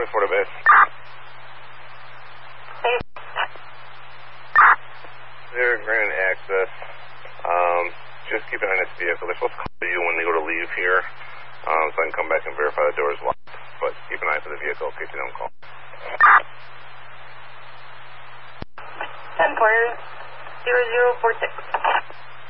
Florida base. There, Grand Access. Just keep an eye on this vehicle. They're supposed to call you when they go to leave here, so I can come back and verify the door is locked. But keep an eye for the vehicle in case they don't call. 10-4, 0046.